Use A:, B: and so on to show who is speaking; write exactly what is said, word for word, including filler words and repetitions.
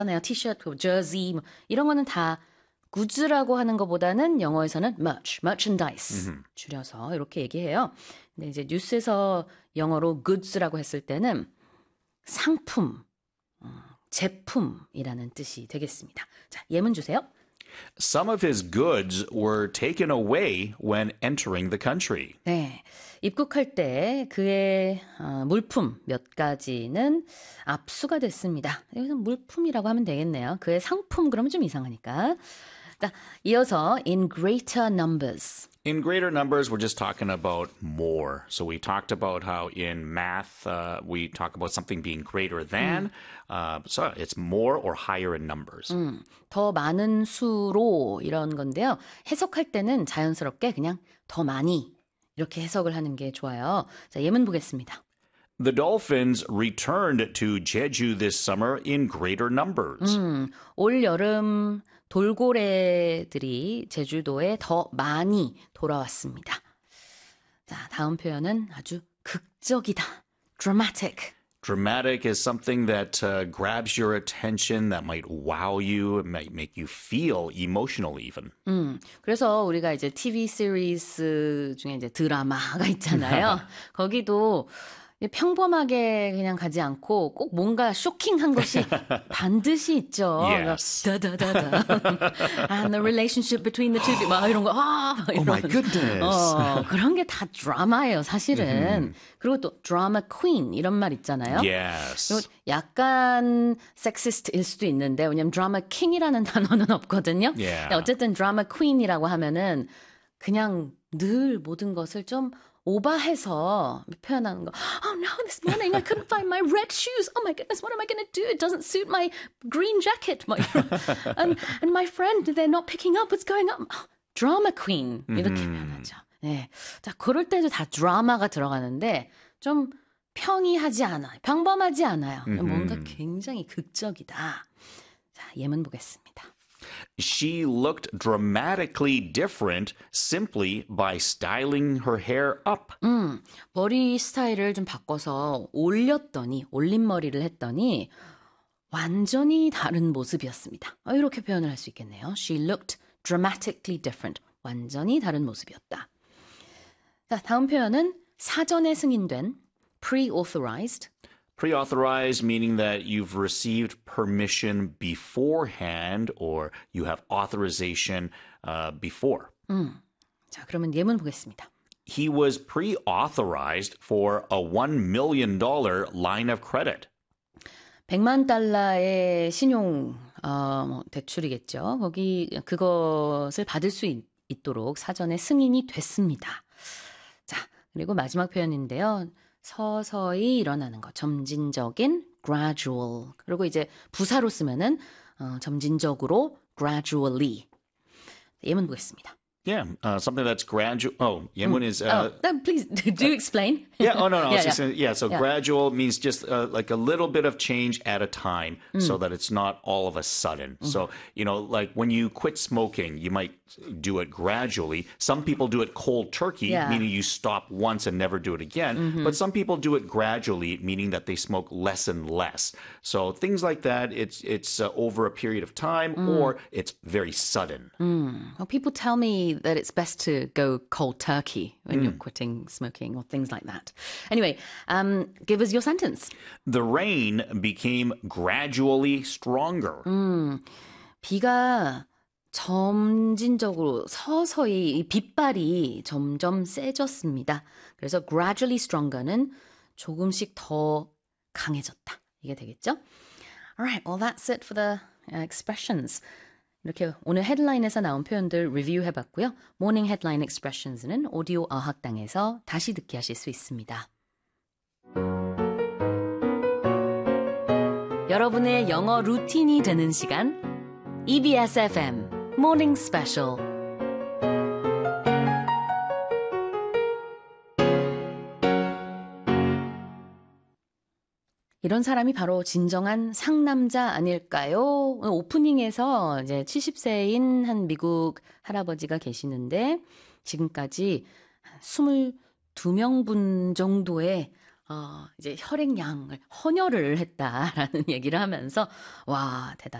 A: 잖아요. 티셔츠, jersey 뭐 이런 거는 다 굿즈라고 하는 것보다는 영어에서는 merch, merchandise
B: Mm-hmm.
A: 줄여서 이렇게 얘기해요. 근데 이제 뉴스에서 영어로 goods라고 했을 때는 상품, 어, 제품이라는 뜻이 되겠습니다. 자, 예문 주세요.
B: Some of his goods were taken away when entering the country.
A: 네, 입국할 때 그의 어, 물품 몇 가지는 압수가 됐습니다. 여기서 물품이라고 하면 되겠네요. 그의 상품 그러면 좀 이상하니까. 자, 이어서 in greater numbers.
B: In greater numbers, we're just talking about more. So we talked about how in math, uh, we talk about something being greater than. Uh, so it's more or higher in numbers.
A: 음, 더 많은 수로 이런 건데요. 해석할 때는 자연스럽게 그냥 더 많이 이렇게 해석을 하는 게 좋아요. 자, 예문 보겠습니다.
B: The dolphins returned to Jeju this summer in greater numbers.
A: 음, 올 여름 돌고래들이 제주도에 더 많이 돌아왔습니다. 자, 다음 표현은 아주 극적이다. dramatic.
B: Dramatic is something that uh, grabs your attention, that might wow you, it might make you feel emotional even.
A: 음, 그래서 우리가 이제 티비 시리즈 중에 이제 드라마가 있잖아요. 거기도 평범하게 그냥 가지 않고 꼭 뭔가 쇼킹한 것이 반드시 있죠.
B: Yes.
A: 다다다다. And the relationship between the two, 막 이런 거. 아, 막
B: Oh
A: 이런.
B: my goodness.
A: 어, 그런 게 다 드라마예요, 사실은. 그리고 또 드라마 퀸 이런 말 있잖아요.
B: Yes.
A: 그리고 약간 섹시스트일 수도 있는데 왜냐면 드라마 킹이라는 단어는 없거든요.
B: Yeah.
A: 어쨌든 드라마 퀸이라고 하면은 그냥 늘 모든 것을 좀 오버해서 표현하는 거. Oh no, this morning I couldn't find my red shoes. Oh my goodness, what am I going to do? It doesn't suit my green jacket. 막 이런. and, and my friend, they're not picking up. What's going on? Oh, drama queen. 이렇게 표현하죠. 네. 자, 그럴 때도 다 드라마가 들어가는데 좀 평이하지 않아요. 평범하지 않아요. 뭔가 굉장히 극적이다. 자, 예문 보겠습니다.
B: She looked dramatically different simply by styling her hair up.
A: 음, 머리 스타일을 좀 바꿔서 올렸더니, 올림머리를 했더니 완전히 다른 모습이었습니다. 어, 이렇게 표현을 할 수 있겠네요. She looked dramatically different. 완전히 다른 모습이었다. 자, 다음 표현은 사전에 승인된 pre-authorized.
B: Pre-authorized meaning that you've received permission beforehand or you have authorization uh, before.
A: 음, 자, 그러면 예문 보겠습니다.
B: He was pre-authorized for a one million dollars line of credit.
A: 백만 달러의 신용 어, 뭐 대출이겠죠. 거기 그것을 받을 수 있, 있도록 사전에 승인이 됐습니다. 자, 그리고 마지막 표현인데요. 서서히 일어나는 것, 점진적인 gradual. 그리고 이제 부사로 쓰면은 어, 점진적으로 gradually. 예문 보겠습니다.
B: Yeah, uh, something that's gradual. Oh, yemun is. Uh,
A: oh, then please do explain.
B: Yeah, oh, no, no. I was
A: yeah,
B: just
A: yeah.
B: gonna- yeah, so
A: Yeah.
B: gradual means just uh, like a little bit of change at a time so that it's not all of a sudden. So, you know, like when you quit smoking, you might do it gradually. Some people do it cold turkey,
A: Yeah.
B: meaning you stop once and never do it again. But some people do it gradually, meaning that they smoke less and less. So things like that, it's it's uh, over a period of time or it's very sudden.
A: Well, people tell me that it's best to go cold turkey when you're quitting smoking or things like that. Anyway, um, give us your sentence.
B: The rain became gradually stronger.
A: 비가 점진적으로 서서히 이 빗발이 점점 세졌습니다. 그래서 gradually stronger는 조금씩 더 강해졌다. 이게 되겠죠? Alright, well that's it for the uh, expressions. 이렇게 오늘 헤드라인에서 나온 표현들 리뷰해봤고요. 모닝 헤드라인 expressions는 오디오 어학당에서 다시 듣기 하실 수 있습니다. 여러분의 영어 루틴이 되는 시간 이비에스 에프엠 Morning Special. 이런 사람이 바로 진정한 상남자 아닐까요? 오프닝에서 이제 칠십 세인 한 미국 할아버지가 계시는데 지금까지 이십이 명분 정도의 어, 이제 혈액량을 헌혈을 했다라는 얘기를 하면서 와, 대단